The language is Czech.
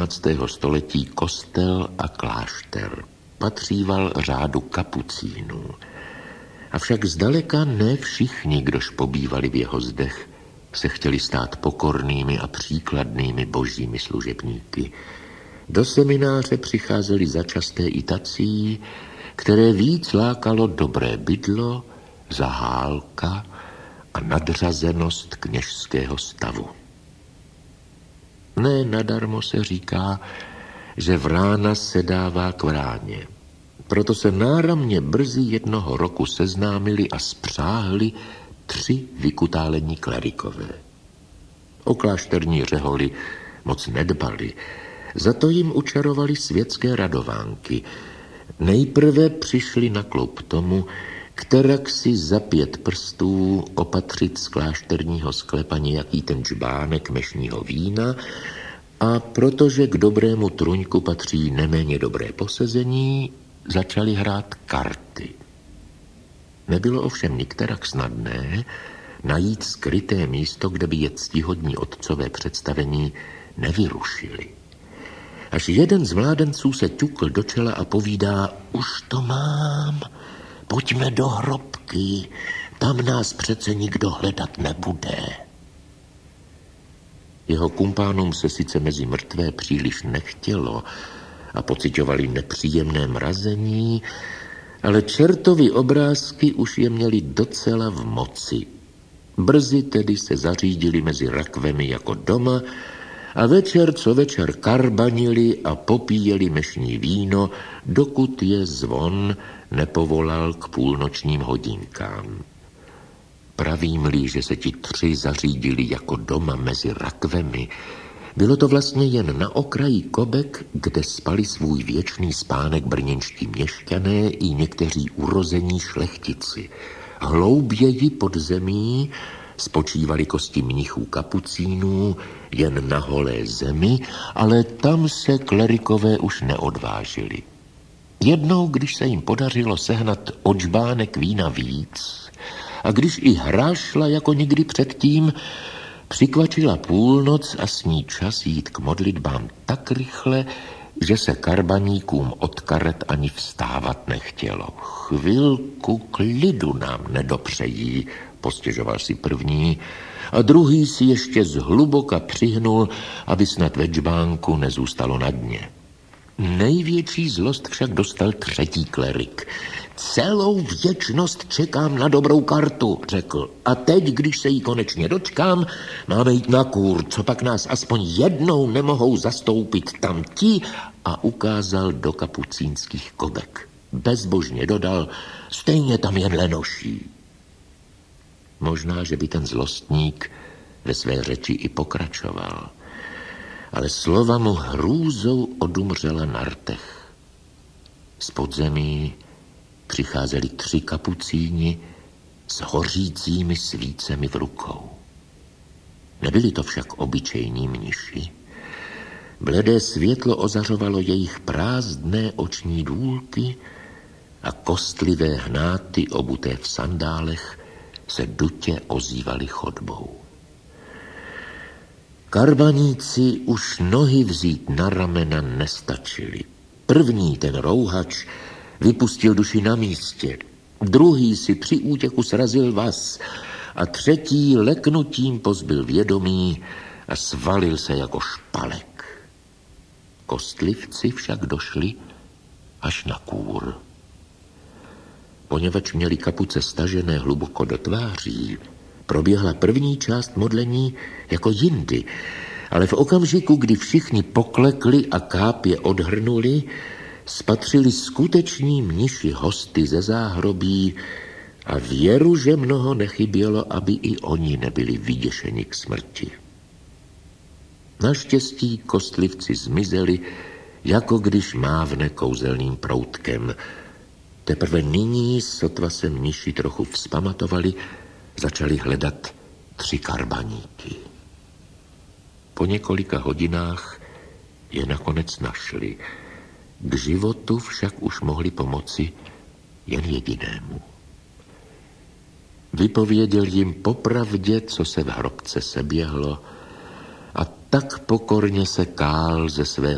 XVIII. Století kostel a klášter. Patříval řádu kapucínů. Avšak zdaleka ne všichni, kdož pobývali v jeho zdech, se chtěli stát pokornými a příkladnými božími služebníky. Do semináře přicházeli začasté i tací, které víc lákalo dobré bydlo, zahálka a nadřazenost kněžského stavu. Ne nadarmo se říká, že vrána se dává k vráně. Proto se náramně brzy jednoho roku seznámili a spřáhli 3 vykutálení klerikové. O klášterní řeholi moc nedbali, za to jim učarovali světské radovánky. Nejprve přišli na kloup tomu, kterak si za 5 prstů opatřit z klášterního sklepa nějaký ten džbánek mešního vína, a protože k dobrému truňku patří neméně dobré posezení, začali hrát karty. Nebylo ovšem nikterak snadné najít skryté místo, kde by je ctihodní otcové představení nevyrušili. Až jeden z mládenců se ťukl do čela a povídá: už to mám, pojďme do hrobky, tam nás přece nikdo hledat nebude. Jeho kumpánům se sice mezi mrtvé příliš nechtělo a pociťovali nepříjemné mrazení, ale čertovy obrázky už je měli docela v moci. Brzy tedy se zařídili mezi rakvemi jako doma a večer co večer karbanili a popíjeli mešní víno, dokud je zvon nepovolal k půlnočním hodinkám. Pravím-li, že se ti 3 zařídili jako doma mezi rakvemi, bylo to vlastně jen na okraji kobek, kde spali svůj věčný spánek brněnští měšťané i někteří urození šlechtici. Hlouběji pod zemí spočívali kosti mnichů kapucínů jen na holé zemi, ale tam se klerikové už neodvážili. Jednou, když se jim podařilo sehnat o džbánek vína víc a když i hra šla jako nikdy předtím, přikvačila půlnoc a s ní čas jít k modlitbám tak rychle, že se karbaníkům od karet ani vstávat nechtělo. Chvilku klidu nám nedopřejí, postěžoval si první, a druhý si ještě zhluboka přihnul, aby snad ve džbánku nezůstalo na dně. Největší zlost však dostal 3. klerik. Celou věčnost čekám na dobrou kartu, řekl. A teď, když se jí konečně dočkám, máme jít na kůr, co pak nás aspoň jednou nemohou zastoupit tam ti, a ukázal do kapucínských kobek. Bezbožně dodal, stejně tam jen lenoší. Možná, že by ten zlostník ve své řeči i pokračoval, ale slova mu hrůzou odumřela na rtech. Z podzemí přicházeli 3 kapucíni s hořícími svícemi v rukou. Nebyli to však obyčejní mniši. Bledé světlo ozařovalo jejich prázdné oční důlky a kostlivé hnáty obuté v sandálech se dutě ozývaly chodbou. Karbaníci už nohy vzít na ramena nestačili. První, ten rouhač, vypustil duši na místě. Druhý si při útěku srazil vaz a 3. leknutím pozbyl vědomí a svalil se jako špalek. Kostlivci však došli až na kůr. Poněvadž měli kapuce stažené hluboko do tváří, proběhla první část modlení jako jindy, ale v okamžiku, kdy všichni poklekli a kápě odhrnuli, spatřili skuteční mniši hosty ze záhrobí a věru, že mnoho nechybělo, aby i oni nebyli vyděšeni k smrti. Naštěstí kostlivci zmizeli, jako když mávne kouzelným proutkem. Teprve nyní, sotva se mniši trochu vzpamatovali, začali hledat 3 karbaníky. Po několika hodinách je nakonec našli. K životu však už mohli pomoci jen jedinému. Vypověděl jim popravdě, co se v hrobce seběhlo, a tak pokorně se kál ze svého